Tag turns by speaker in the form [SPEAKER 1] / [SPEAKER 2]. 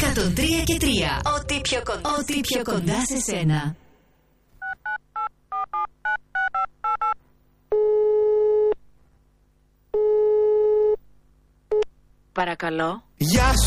[SPEAKER 1] 103 και 3. Ό,τι πιο κοντά σε σένα.
[SPEAKER 2] Παρακαλώ.
[SPEAKER 3] Γεια